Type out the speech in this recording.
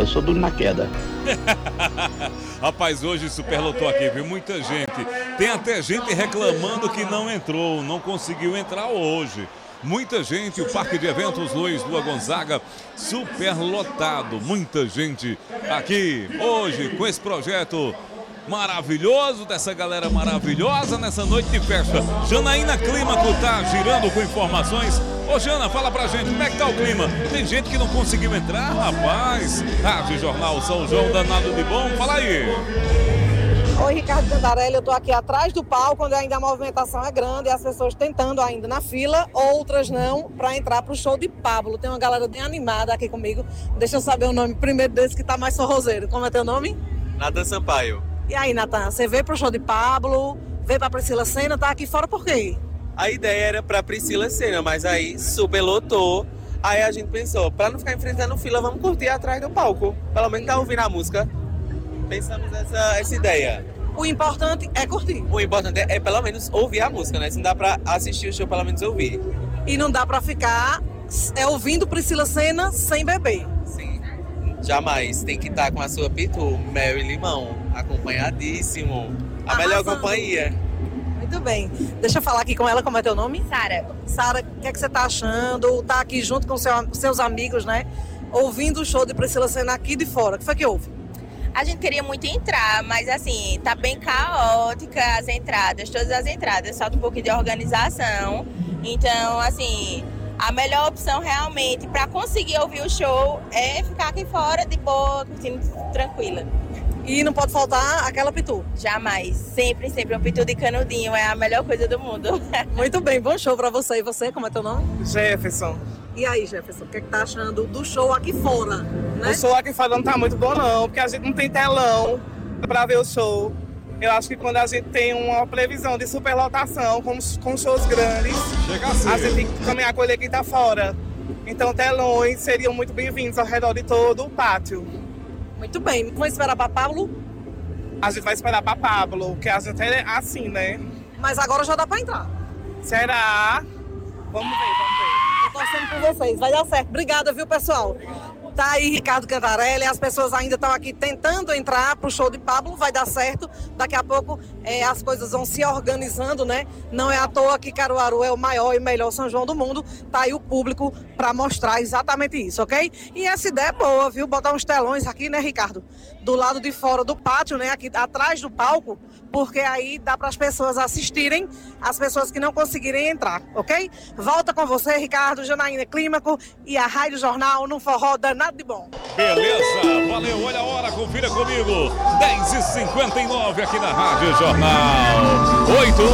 Eu sou duro na queda. Rapaz, hoje superlotou aqui, viu? Muita gente. Tem até gente reclamando que não entrou, não conseguiu entrar hoje. Muita gente, o Parque de Eventos Luiz Lua Gonzaga, superlotado. Muita gente aqui hoje com esse projeto maravilhoso, dessa galera maravilhosa nessa noite de festa. Janaína Clímaco tá girando com informações. Ô Jana, fala pra gente, como é que tá o clima? Tem gente que não conseguiu entrar, rapaz. Rádio Jornal São João, danado de bom, fala aí. Oi, Ricardo Cantarelli, eu tô aqui atrás do palco, onde ainda a movimentação é grande, e as pessoas tentando ainda na fila, outras não, para entrar pro show de Pablo. Tem uma galera bem animada aqui comigo. Deixa eu saber o nome primeiro desse que tá mais forrozeiro. Como é teu nome? Natan Sampaio. E aí, Natan, você veio pro show de Pablo, veio pra Priscila Senna, tá aqui fora por quê? A ideia era pra Priscila Senna, mas aí superlotou. Aí a gente pensou, pra não ficar enfrentando fila, vamos curtir atrás do palco. Pelo menos tá ouvindo a música. Pensamos essa ideia. O importante é curtir. O importante é pelo menos ouvir a música, né? Se não dá pra assistir o show, pelo menos ouvir. E não dá pra ficar ouvindo Priscila Senna sem beber. Sim, jamais. Tem que estar com a sua pitu, mel e limão. Acompanhadíssimo. A melhor companhia. Muito bem. Deixa eu falar aqui com ela, como é teu nome? Sara. Sara, o que é que você tá achando? Tá aqui junto com seus amigos, né? Ouvindo o show de Priscila Senna aqui de fora. O que foi que houve? A gente queria muito entrar, mas assim, tá bem caótica as entradas, todas as entradas, falta um pouquinho de organização. Então, assim, a melhor opção realmente para conseguir ouvir o show é ficar aqui fora de boa, curtindo tranquila. E não pode faltar aquela pitu. Jamais, sempre, sempre. Um pitu de canudinho é a melhor coisa do mundo. Muito bem, bom show pra você. E você, como é teu nome? Jefferson. E aí, Jefferson, o que é que tá achando do show aqui fora, né? O show aqui fora não tá muito bom não, porque a gente não tem telão pra ver o show. Eu acho que quando a gente tem uma previsão de superlotação com shows grandes, a gente tem que também acolher quem tá fora. Então telões seriam muito bem-vindos ao redor de todo o pátio. Muito bem, vamos esperar pra Pablo? A gente vai esperar pra Pablo, que a gente é assim, né? Mas agora já dá pra entrar. Será? Vamos ver. Tô torcendo por vocês, vai dar certo. Obrigada, viu, pessoal? Tá aí Ricardo Cantarelli, as pessoas ainda estão aqui tentando entrar pro show de Pablo, vai dar certo. Daqui a pouco as coisas vão se organizando, né? Não é à toa que Caruaru é o maior e melhor São João do mundo. Tá aí o público para mostrar exatamente isso, ok? E essa ideia é boa, viu? Botar uns telões aqui, né, Ricardo? Do lado de fora do pátio, né? Aqui atrás do palco, porque aí dá para as pessoas assistirem, as pessoas que não conseguirem entrar, ok? Volta com você, Ricardo, Janaína Clímaco e a Rádio Jornal no Forró Danado de Bom. Beleza, valeu, olha a hora, confira comigo. 10h59 aqui na Rádio Jornal. 8